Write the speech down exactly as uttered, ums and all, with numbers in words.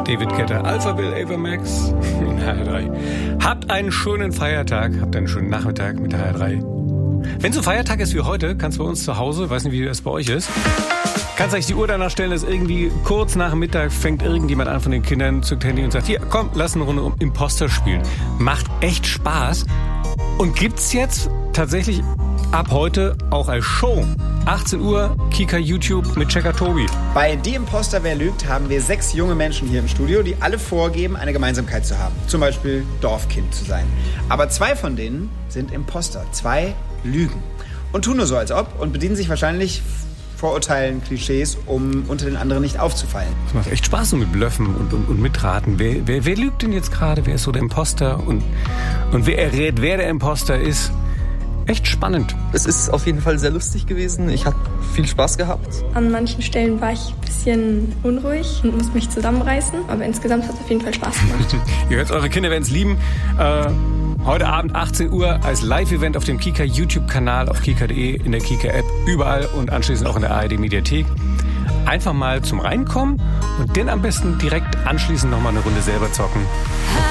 David Guetta, Alphaville, Ava Max in H R drei. Habt einen schönen Feiertag, habt einen schönen Nachmittag mit H R drei. Wenn so Feiertag ist wie heute, kannst du bei uns zu Hause, weiß nicht, wie das bei euch ist, kannst eigentlich die Uhr danach stellen, dass irgendwie kurz nach dem Mittag fängt irgendjemand an von den Kindern, zückt Handy und sagt, hier, komm, lass eine Runde um Imposter spielen. Macht echt Spaß und gibt's jetzt tatsächlich ab heute auch als Show. achtzehn Uhr, Kika YouTube mit Checker Tobi. Bei Die Imposter, wer lügt, haben wir sechs junge Menschen hier im Studio, die alle vorgeben, eine Gemeinsamkeit zu haben. Zum Beispiel Dorfkind zu sein. Aber zwei von denen sind Imposter. Zwei lügen. Und tun nur so, als ob und bedienen sich wahrscheinlich Vorurteilen, Klischees, um unter den anderen nicht aufzufallen. Es macht echt Spaß so mit Blöffen und, und, und mitraten. Wer, wer, wer lügt denn jetzt gerade? Wer ist so der Imposter? Und, und wer errät, wer der Imposter ist? Echt spannend. Es ist auf jeden Fall sehr lustig gewesen. Ich habe viel Spaß gehabt. An manchen Stellen war ich ein bisschen unruhig und musste mich zusammenreißen. Aber insgesamt hat es auf jeden Fall Spaß gemacht. Ihr hört, eure Kinder werden es lieben. Äh, heute Abend achtzehn Uhr als Live-Event auf dem Kika YouTube-Kanal, auf kika punkt de, in der Kika-App, überall und anschließend auch in der A R D-Mediathek. Einfach mal zum Reinkommen und dann am besten direkt anschließend nochmal eine Runde selber zocken.